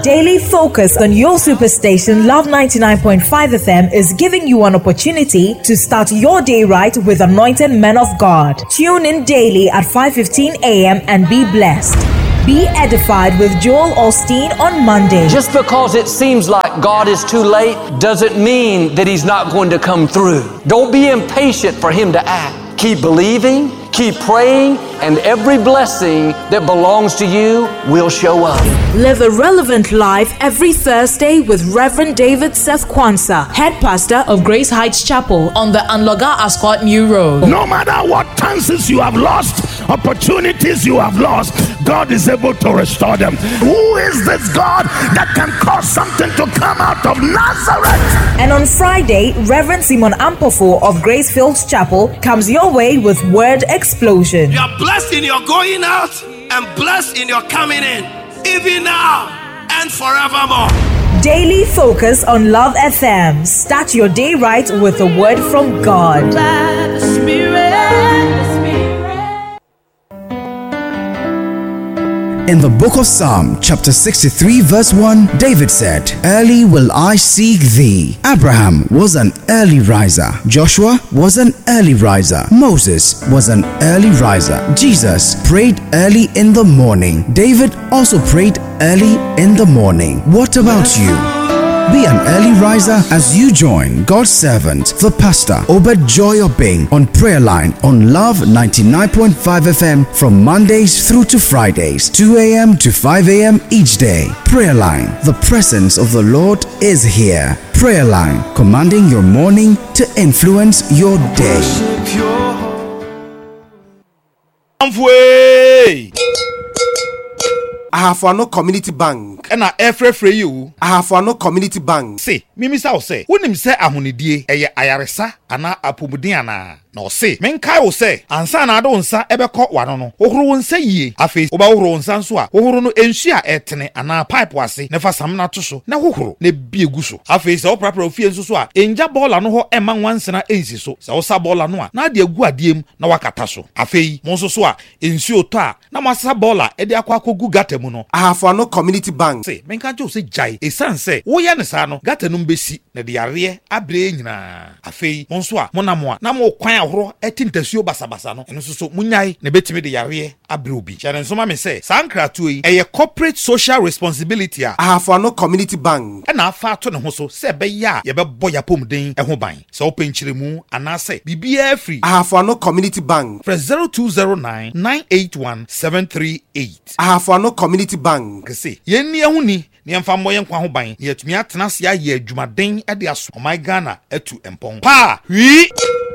Daily Focus on your superstation Love 99.5 FM is giving you an opportunity to start your day right with anointed men of God. Tune in daily at 5:15 a.m. and be blessed. Be edified with Joel Osteen on Monday. Just because it seems like God is too late doesn't mean that He's not going to come through. Don't be impatient for Him to act. Keep believing, keep praying, and every blessing that belongs to you will show up. Live a relevant life every Thursday with Reverend David Seth Kwanzaa, head pastor of Grace Heights Chapel on the Anloga Ascot New Road. No matter what chances you have lost, opportunities you have lost, God is able to restore them. Who is this God that can cause something to come out of Nazareth? And on Friday, Reverend Simon Ampofo of Grace Fields Chapel comes your way with Word Explosion. You are blessed in your going out and blessed in your coming in, even now and forevermore. Daily Focus on Love FM. Start your day right with a word from God. In the book of Psalm, chapter 63, verse 1, David said, "Early will I seek thee." Abraham was an early riser. Joshua was an early riser. Moses was an early riser. Jesus prayed early in the morning. David also prayed early in the morning. What about you? Be an early riser as you join God's servant, the pastor, Obed Joy Obeng, on Prayer Line on Love 99.5 FM from Mondays through to Fridays, 2 a.m. to 5 a.m. each day. Prayer Line, the presence of the Lord is here. Prayer Line, commanding your morning to influence your day. Ahafano Community Bank. And I free you. Ahafano Community Bank. Say, Mimisa say, when him say ahunidie, ayaresa, ana apumudiana. No say, menkai will say, ansa na ado nsa ebeko wano no. Ohuru nsa yie. Afi oba ohuru nsa nso a, ohuru no enhia etene ana pipe wase, nefa sam na to so, na ohuru ne bie gu so. Afi se oprapra ofie nso so a, enja bola no ho ema nwansena ensi so. Se osa bola no a, na de agu adiem na wakata so. Afi mo nso so a, ensuo to a, na masa bola ede akwa akogu gata mu no. Ahafano Community Bank. Say, menka jo se jai, esan se, wo ya ne sa no, gata no mbesi, na de yare abre nyina. Afi mo nso a, mo na mo a, na mo kwan ahoro etintasuo basabasa no eno so munyai na betimi de yare abre obi kyere nso ma me se sankratu yi eye corporate social responsibility a Ahafano Community Bank na afa to ne ho so se be ya ye be boya pomden ho ban se openkyire mu anase bibia free Ahafano Community Bank press 0209 981 738 Ahafano Community Bank se yenni ehuni ni emfa mmoye nkwa ho ban ye tumi atena se aye adwumaden e de aso my Ghana etu empon pa wi.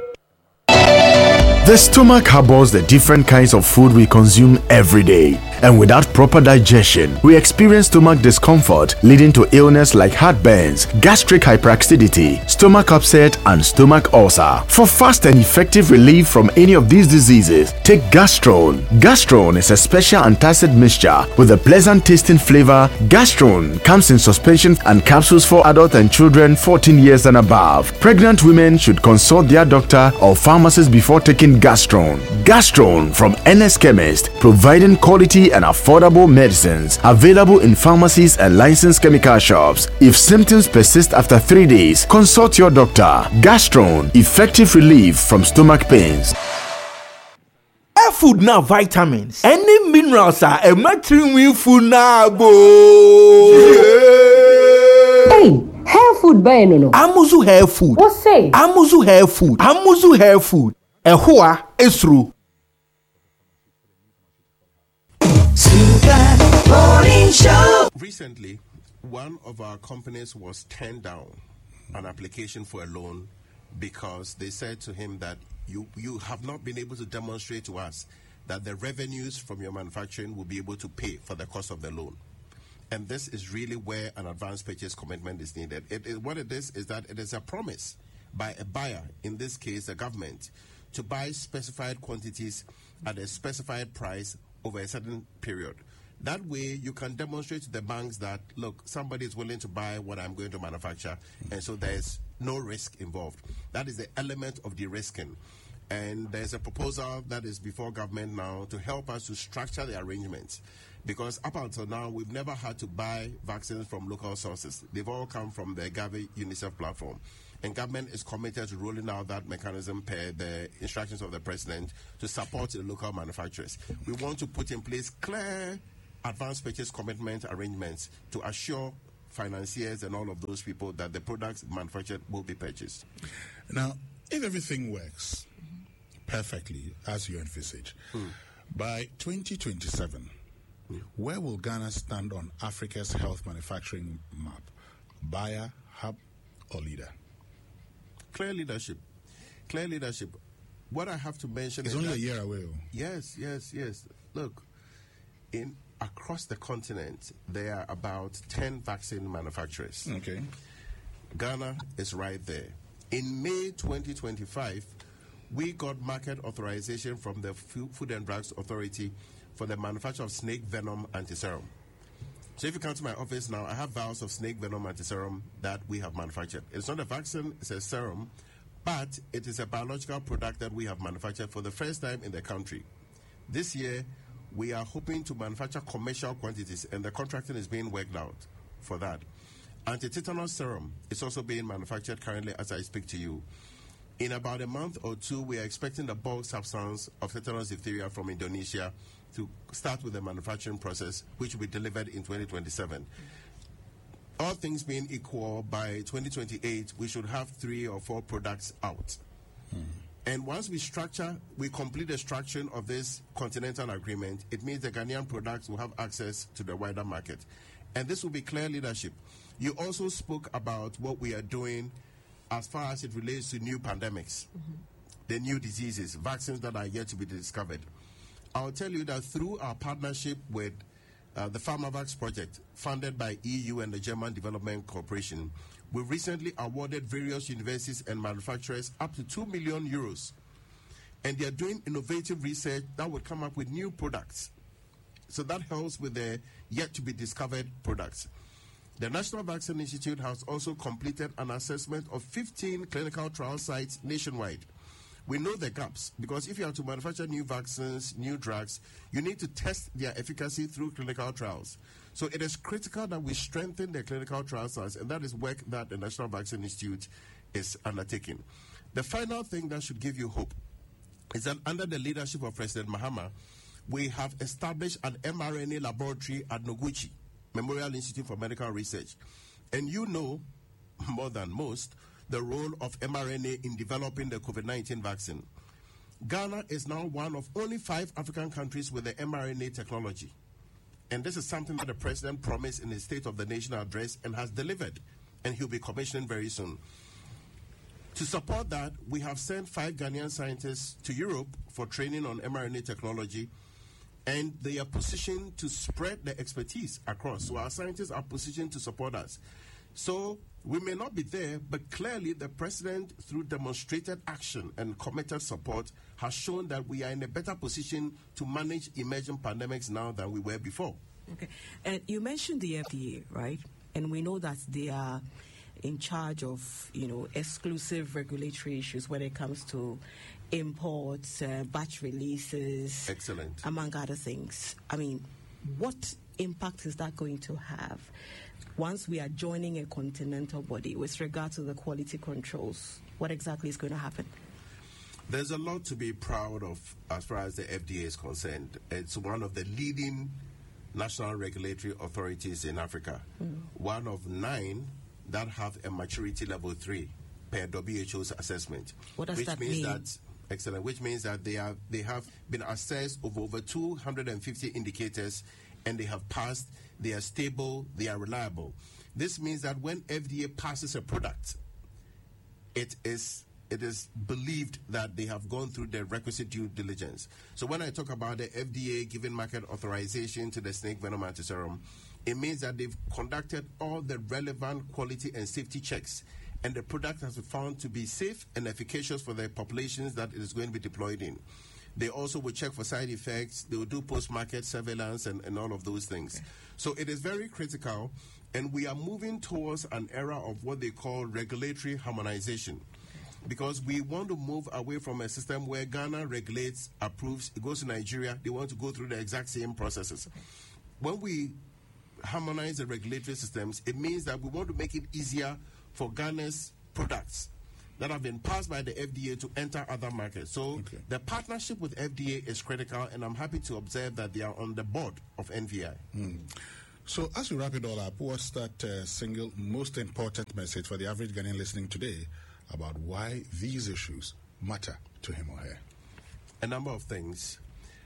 The stomach harbors the different kinds of food we consume every day. And without proper digestion, we experience stomach discomfort leading to illness like heartburns, gastric hyperacidity, stomach upset, and stomach ulcer. For fast and effective relief from any of these diseases, take Gastrone. Gastrone is a special antacid mixture with a pleasant tasting flavor. Gastrone comes in suspension and capsules for adults and children 14 years and above. Pregnant women should consult their doctor or pharmacist before taking Gastrone. Gastrone from NS Chemist, providing quality and affordable medicines, available in pharmacies and licensed chemical shops. If symptoms persist after 3 days, consult your doctor. Gastrone, effective relief from stomach pains. Air food now vitamins. Any minerals are a matrimony food now. Hey, hair food by no. Amuzu hair food. What say? Amuzu hair food. Amuzu hair food. Ehua esru. Recently, one of our companies was turned down an application for a loan because they said to him that you have not been able to demonstrate to us that the revenues from your manufacturing will be able to pay for the cost of the loan. And this is really where an advance purchase commitment is needed. What it is that it is a promise by a buyer, in this case the government, to buy specified quantities at a specified price over a certain period. That way, you can demonstrate to the banks that, look, somebody is willing to buy what I'm going to manufacture, and so there's no risk involved. That is the element of de-risking. And there's a proposal that is before government now to help us to structure the arrangements. Because up until now, we've never had to buy vaccines from local sources. They've all come from the Gavi UNICEF platform. And government is committed to rolling out that mechanism per the instructions of the president to support the local manufacturers. We want to put in place clear advance purchase commitment arrangements to assure financiers and all of those people that the products manufactured will be purchased. Now, if everything works perfectly as you envisage, by 2027, where will Ghana stand on Africa's health manufacturing map? Buyer, hub, or leader? Clear leadership. Clear leadership. What I have to mention is only a year away. Yes. Look, across the continent, there are about 10 vaccine manufacturers. Okay. Ghana is right there. In May 2025, we got market authorization from the Food and Drugs Authority for the manufacture of snake venom antiserum. So if you come to my office now, I have vials of snake venom antiserum that we have manufactured. It's not a vaccine, it's a serum, but it is a biological product that we have manufactured for the first time in the country. This year, we are hoping to manufacture commercial quantities, and the contracting is being worked out for that. Anti-tetanus serum is also being manufactured currently as I speak to you. In about a month or two, we are expecting the bulk substance of tetanus diphtheria from Indonesia to start with the manufacturing process, which will be delivered in 2027. All things being equal, by 2028, we should have 3 or 4 products out. And once we complete the structuring of this continental agreement, it means the Ghanaian products will have access to the wider market. And this will be clear leadership. You also spoke about what we are doing as far as it relates to new pandemics, the new diseases, vaccines that are yet to be discovered. I'll tell you that through our partnership with the PharmaVax project, funded by EU and the German Development Corporation, we recently awarded various universities and manufacturers up to 2 million euros. And they are doing innovative research that will come up with new products. So that helps with the yet to be discovered products. The National Vaccine Institute has also completed an assessment of 15 clinical trial sites nationwide. We know the gaps, because if you are to manufacture new vaccines, new drugs, you need to test their efficacy through clinical trials. So it is critical that we strengthen the clinical trial sites, and that is work that the National Vaccine Institute is undertaking. The final thing that should give you hope is that under the leadership of President Mahama, we have established an mRNA laboratory at Noguchi Memorial Institute for Medical Research. And you know, more than most, the role of mRNA in developing the COVID-19 vaccine. Ghana is now one of only 5 African countries with the mRNA technology. And this is something that the President promised in his State of the Nation address and has delivered. And he'll be commissioning very soon. To support that, we have sent 5 Ghanaian scientists to Europe for training on mRNA technology, and they are positioned to spread the expertise across. So our scientists are positioned to support us. So we may not be there, but clearly the President, through demonstrated action and committed support, has shown that we are in a better position to manage emerging pandemics now than we were before. Okay. And you mentioned the FDA, right? And we know that they are in charge of, exclusive regulatory issues when it comes to imports, batch releases. Excellent. Among other things. I mean, what impact is that going to have once we are joining a continental body with regard to the quality controls? What exactly is going to happen? There's a lot to be proud of as far as the FDA is concerned. It's one of the leading national regulatory authorities in Africa. One of 9 that have a maturity level 3 per WHO's assessment. What does that mean? Excellent. Which means that they have been assessed of over 250 indicators, and they have passed. They are stable. They are reliable. This means that when FDA passes a product, it is believed that they have gone through the requisite due diligence. So when I talk about the FDA giving market authorization to the snake venom antiserum, it means that they've conducted all the relevant quality and safety checks, and the product has been found to be safe and efficacious for the populations that it is going to be deployed in. They also will check for side effects. They will do post-market surveillance and all of those things. Okay. So it is very critical, and we are moving towards an era of what they call regulatory harmonization, because we want to move away from a system where Ghana regulates, approves, it goes to Nigeria, they want to go through the exact same processes. when we harmonize the regulatory systems, it means that we want to make it easier for Ghana's products that have been passed by the FDA to enter other markets. So the partnership with FDA is critical, and I'm happy to observe that they are on the board of NVI. So as we wrap it all up, what's that single most important message for the average Ghanaian listening today about why these issues matter to him or her? A number of things.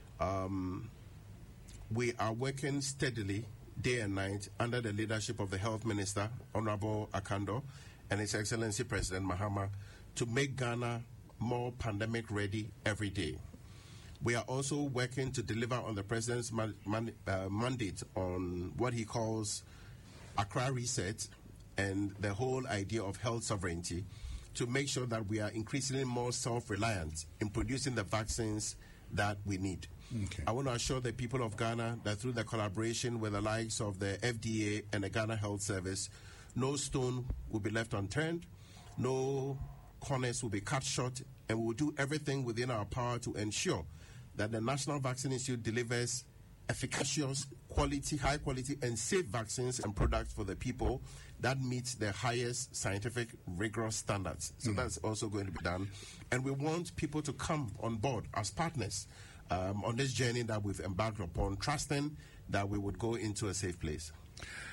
We are working steadily, day and night, under the leadership of the Health Minister, Honorable Akando, and His Excellency President Mahama, to make Ghana more pandemic ready every day. We are also working to deliver on the President's mandate on what he calls Accra Reset and the whole idea of health sovereignty, to make sure that we are increasingly more self-reliant in producing the vaccines that we need. I want to assure the people of Ghana that through the collaboration with the likes of the FDA and the Ghana Health Service, no stone will be left unturned, no corners will be cut short, and we will do everything within our power to ensure that the National Vaccine Institute delivers efficacious, quality, high quality, and safe vaccines and products for the people that meets the highest scientific, rigorous standards. So that's also going to be done. And we want people to come on board as partners on this journey that we've embarked upon, trusting that we would go into a safe place.